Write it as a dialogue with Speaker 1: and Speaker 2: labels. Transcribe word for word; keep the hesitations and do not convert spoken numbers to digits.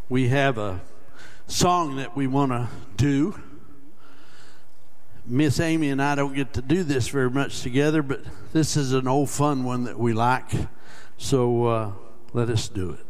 Speaker 1: we have a song that we want to do. Miss Amy and I don't get to do this very much together, but this is an old fun one that we like. So uh, let us do it.